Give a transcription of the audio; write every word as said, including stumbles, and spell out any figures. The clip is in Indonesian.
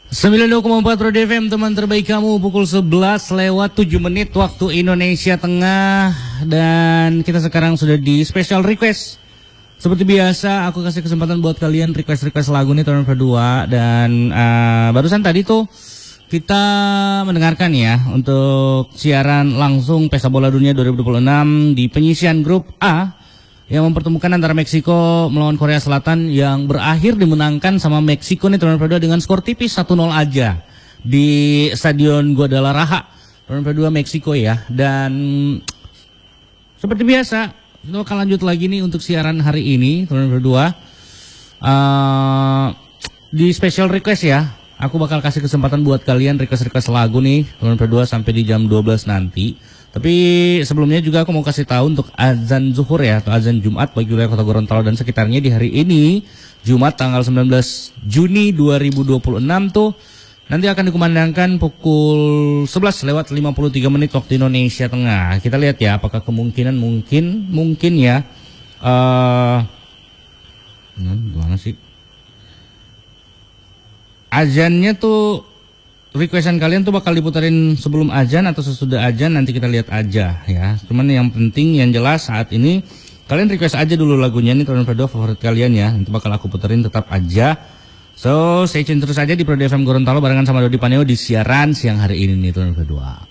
sembilan puluh dua koma empat Pro D F M, teman terbaik kamu, pukul sebelas lewat tujuh menit waktu Indonesia Tengah. Dan kita sekarang sudah di special request. Seperti biasa aku kasih kesempatan buat kalian request-request lagu nih tahun berdua. Dan uh, barusan tadi tuh kita mendengarkan ya untuk siaran langsung Pesta Bola Dunia dua ribu dua puluh enam di penyisian grup A yang mempertemukan antara Meksiko melawan Korea Selatan yang berakhir dimenangkan sama Meksiko nih tahun berdua dengan skor tipis satu nol aja di Stadion Guadalajara tahun berdua Meksiko ya. Dan seperti biasa kita akan lanjut lagi nih untuk siaran hari ini tahun berdua uh, di special request ya. Aku bakal kasih kesempatan buat kalian request-request lagu nih tahun berdua sampai di jam dua belas nanti. Tapi sebelumnya juga aku mau kasih tahu untuk azan zuhur ya, atau azan Jumat bagi wilayah Kota Gorontalo dan sekitarnya di hari ini Jumat tanggal sembilan belas Juni dua ribu dua puluh enam tuh nanti akan dikumandangkan pukul sebelas lewat lima puluh tiga menit waktu Indonesia Tengah. Kita lihat ya apakah kemungkinan mungkin mungkin ya uh, gimana sih azannya tuh, requestan kalian tuh bakal diputarin sebelum azan atau sesudah azan, nanti kita lihat aja ya. Cuman yang penting yang jelas saat ini kalian request aja dulu lagunya nih tahun berdua favorit kalian ya. Nanti bakal aku puterin tetap aja. So stay tune terus aja di Pro D F M Gorontalo barengan sama Dodi Paneo di siaran siang hari ini nih tahun berdua.